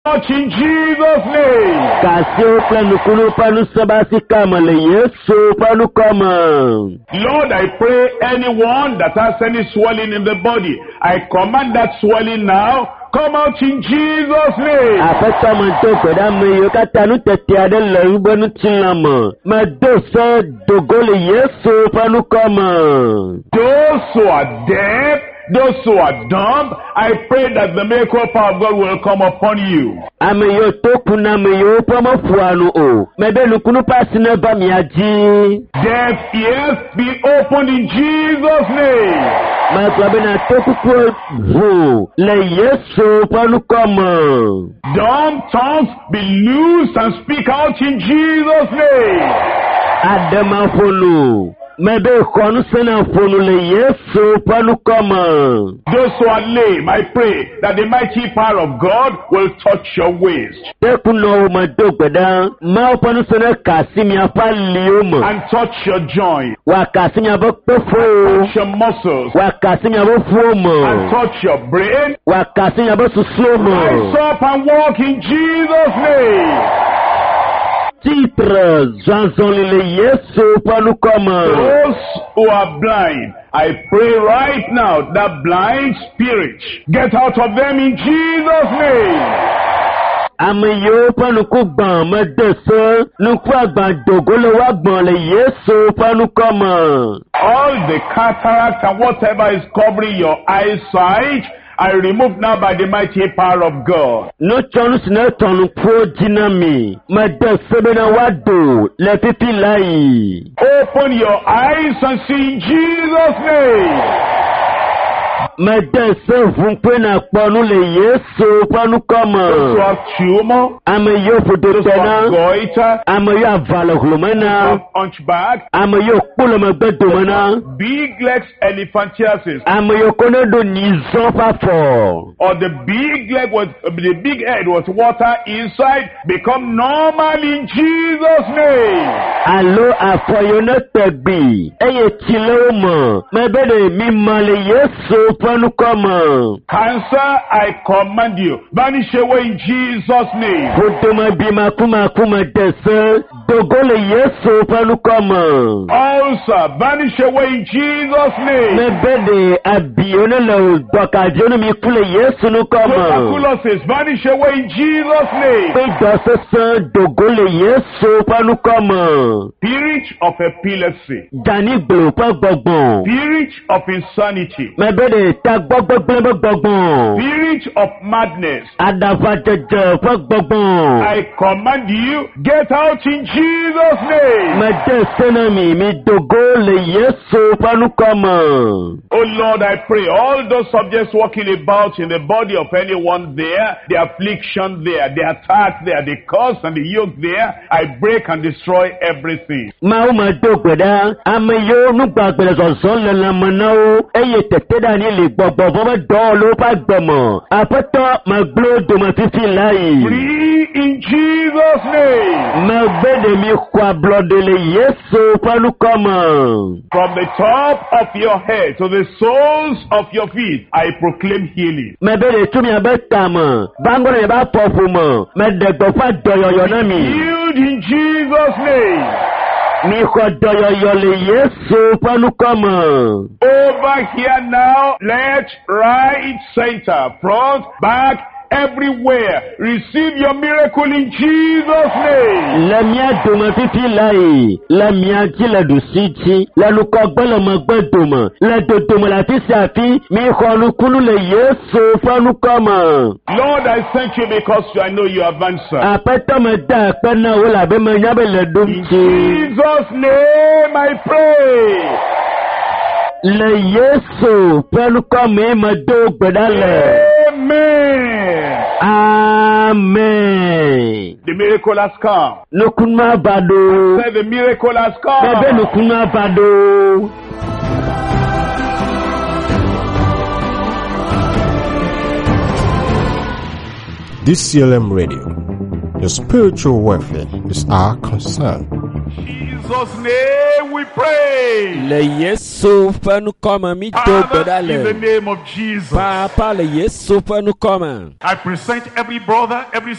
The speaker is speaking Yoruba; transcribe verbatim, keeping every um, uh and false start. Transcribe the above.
in Jesus' name. Kasio planu kunu panu sabasi kama le Yesu panu kama. Lord, I pray anyone that has any swelling in the body, I command that swelling now. Come out in Jesus' name. Afeta manto koda meyo katanu tetiade lorubonu tilamo. Madoso dogole Yesu panu kama. Those who are deaf, those who are dumb, I pray that the miracle power of God will come upon you. Ameyo tokuna meyo pamo fuanu o. Mebelu kunu pasine bamiaji. Deaf ears be opened in Jesus' name. Maklabena tokuko vu le Yesu panu kama. Dumb tongues be loosed and speak out in Jesus' name. Adama fonu. Mebe konu sena fonu le Yesu panu kama. Those who are lame, I pray that the mighty power of God will touch your waist. Tekuno madogbeda ma panu sena kasimi apaliuma. And touch your joint. Wa kasimi abokpefo. Touch your muscles. Wa kasimi abofuomo. And touch your brain. Wa kasimi abosusuomo. Rise up and walk in Jesus' name. Titre Jean-Zolile Yesu panu kama. Those who are blind, I pray right now that blind spirit get out of them in Jesus' name. Ameyo panu kugban medese nuku agban dogolo wa gbon le Yesu panu kama. All the cataract and whatever is covering your eyesight, I remove now by the mighty power of God. No chance na tonu pro dinami. Medese bena wado le pipi lai. Open your eyes and see in Jesus' name. Medese vumpe na ponu le Yesu panu kama. Those who have tumor, Ameyo those who have fudotena. goiter, Ameyo avala those who glumena. have hunchback, Ameyo kulo magbedomena. big legs elephantiasis, Ameyo konodo nizon pafo. or the big leg with the big head with water inside, become normal in Jesus' name. Alo afoyona tegbi. Eye chile mo. Mebede mi male Yesu panu kama. Cancer, I command you, vanish away in Jesus' name. Fotoma bima kuma kuma dese. Dogole Yesu panu kama. Ulcer, vanish away in Jesus' name. Mebede abiyone le dokajone mi kule Yesu nu kama. Tuberculosis, vanish away in Jesus' name. Pe dose dogole Yesu panu kama. Spirit of epilepsy, Jani gbo pa gbogbon. spirit of insanity, Mebede ta gbogbogbon gbogbon. spirit of madness, Adava jeje pa gbogbon. I command you, get out in Jesus' name. Mede senami mi dogole Yesu panu kama. Oh Lord, I pray all those subjects walking about in the body of anyone there, the affliction there, the attack there, the curse and the yoke there, I break and destroy everything. Ma o ma dogbeda ameyo nugbagbere zozon le lamanao eye teteda ni le gbogbo bo do lo pa gbomo apeto ma glo ma fifi lai. Free in Jesus' name. Ma gbede mi kwa blood le Yesu panu kama. From the top of your head to the soles of your feet, I proclaim healing. Ma bede tumi abetama bango ne ba pofu mo me de gbo fa doyoyo na mi. Healed in Jesus' name. Mi ko doyoyo le Yesu panu kama. Over here now, left, right, center, front, back, everywhere. Receive your miracle in Jesus' name. La mia doma fifi lai, la mia jila du siti, la luka gbala magba doma, la do doma la fi safi, mi khonu kunu le Yesu fanu kama. Lord, I thank you because I know you have answered. Apeta me da pena wala be me nyabe le In dumti. Jesus' name I pray. Le Yesu fanu kama ma do gbedale. Amen. Amen. The miracle has come. Nukunma bado. Say the miracle has Bebe come. nukunma bado. D C L M Radio. Your spiritual welfare is our concern. In Jesus' name we pray. Le Yesu fanu kama mi do Father, in the bedale. name of Jesus, Papa le Yesu fanu kama. I present every brother, every